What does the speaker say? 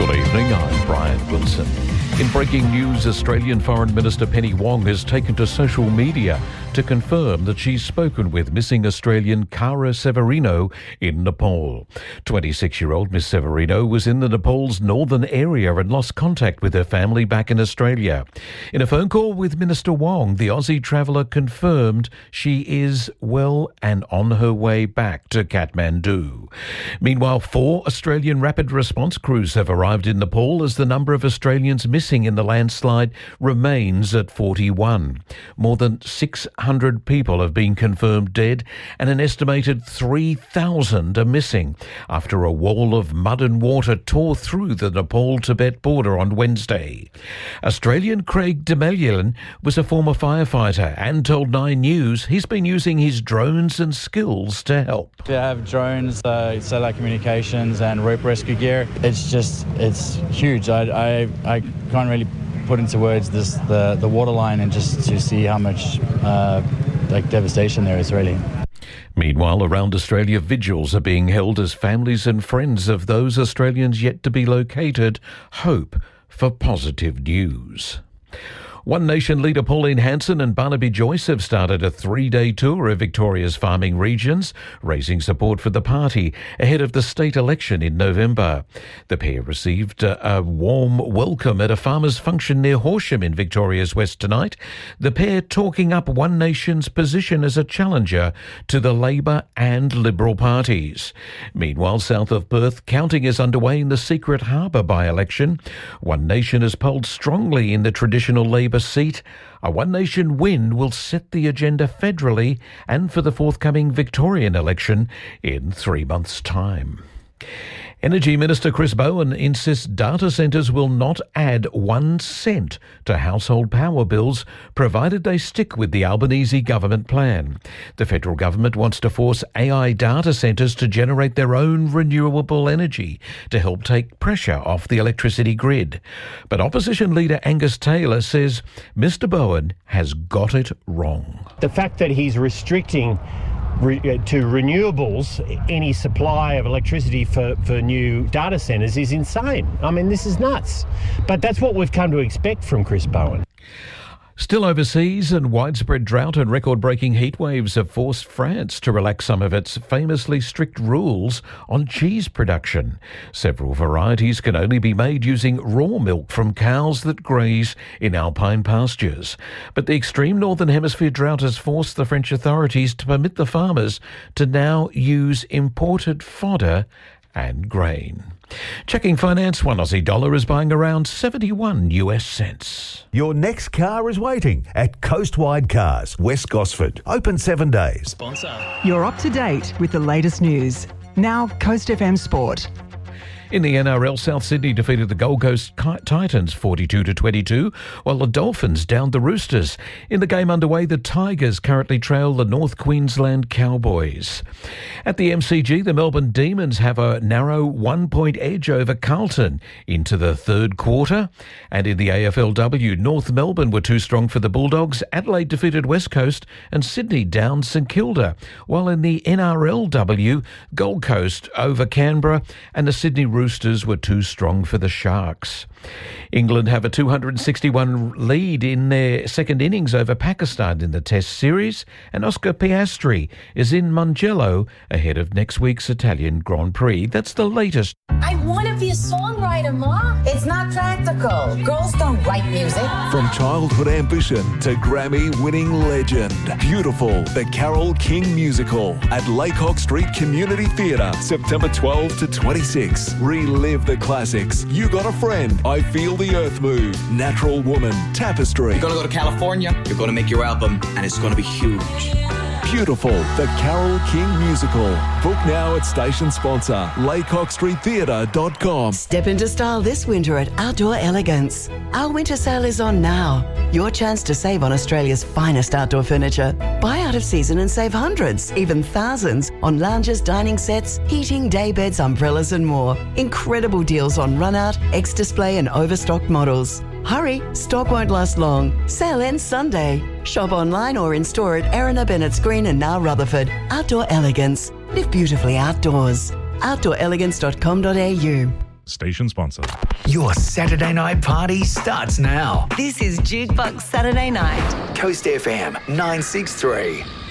Good evening, I'm Brian Wilson. In breaking news, Australian Foreign Minister Penny Wong has taken to social media to confirm that she's spoken with missing Australian Cara Severino in Nepal. 26-year-old Miss Severino was in the Nepal's northern area and lost contact with her family back in Australia. In a phone call with Minister Wong, the Aussie traveller confirmed she is well and on her way back to Kathmandu. Meanwhile, 4 Australian rapid response crews have arrived in Nepal as the number of Australians missing in the landslide remains at 41. More than 600 people have been confirmed dead and an estimated 3,000 are missing after a wall of mud and water tore through the Nepal-Tibet border on Wednesday. Australian Craig Demelian was a former firefighter and told 9 News he's been using his drones and skills to help. To have drones, satellite communications and rope rescue gear, it's huge. I can't really put into words the waterline and just to see how much devastation there is really. Meanwhile, around Australia, vigils are being held as families and friends of those Australians yet to be located hope for positive news. One Nation leader Pauline Hanson and Barnaby Joyce have started a 3-day tour of Victoria's farming regions, raising support for the party ahead of the state election in November. The pair received a warm welcome at a farmers' function near Horsham in Victoria's West tonight, the pair talking up One Nation's position as a challenger to the Labor and Liberal parties. Meanwhile, south of Perth, counting is underway in the Secret Harbour by-election. One Nation has polled strongly in the traditional Labor seat. A One Nation win will set the agenda federally and for the forthcoming Victorian election in 3 months' time. Energy Minister Chris Bowen insists data centres will not add 1 cent to household power bills, provided they stick with the Albanese government plan. The federal government wants to force AI data centres to generate their own renewable energy to help take pressure off the electricity grid. But opposition leader Angus Taylor says Mr Bowen has got it wrong. The fact that he's restricting to renewables any supply of electricity for new data centres is insane. I mean, this is nuts. But that's what we've come to expect from Chris Bowen. Still overseas, and widespread drought and record-breaking heat waves have forced France to relax some of its famously strict rules on cheese production. Several varieties can only be made using raw milk from cows that graze in alpine pastures. But the extreme northern hemisphere drought has forced the French authorities to permit the farmers to now use imported fodder and grain. Checking finance, one Aussie dollar is buying around 71 US cents. Your next car is waiting at Coastwide Cars, West Gosford. Open 7 days. Sponsor. You're up to date with the latest news. Now, Coast FM Sport. In the NRL, South Sydney defeated the Gold Coast Titans 42-22, while the Dolphins downed the Roosters. In the game underway, the Tigers currently trail the North Queensland Cowboys. At the MCG, the Melbourne Demons have a narrow 1-point edge over Carlton into the third quarter. And in the AFLW, North Melbourne were too strong for the Bulldogs, Adelaide defeated West Coast, and Sydney downed St Kilda. While in the NRLW, Gold Coast over Canberra and the Sydney Roosters were too strong for the Sharks. England have a 261 lead in their second innings over Pakistan in the Test series, and Oscar Piastri is in Mugello ahead of next week's Italian Grand Prix. That's the latest. I want to be a songwriter, Ma. It's not practical. Girls don't write music. From childhood ambition to Grammy-winning legend. Beautiful, the Carole King musical at Laycock Street Community Theatre, September 12 to 26. Relive the classics. You Got a Friend, I Feel the Earth Move, Natural Woman, Tapestry. You're going to go to California, you're going to make your album, and it's going to be huge. Beautiful, the Carole King musical. Book now at station sponsor, laycockstreettheatre.com. Step into style this winter at Outdoor Elegance. Our winter sale is on now. Your chance to save on Australia's finest outdoor furniture. Buy out of season and save hundreds, even thousands, on lounges, dining sets, heating, day beds, umbrellas and more. Incredible deals on run-out, ex-display and overstocked models. Hurry, stock won't last long. Sale ends Sunday. Shop online or in store at Erina Bennett's Green and now Rutherford. Outdoor Elegance. Live beautifully outdoors. OutdoorElegance.com.au. station sponsor. Your Saturday night party starts now. This is Jukebox Saturday Night. Coast FM 963.